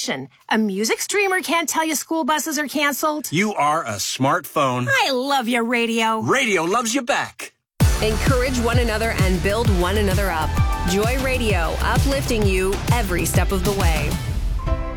station. A music streamer can't tell you school buses are canceled. You are a smartphone. I love your radio. Radio loves you back. Encourage one another and build one another up. Joy Radio, uplifting you every step of the way.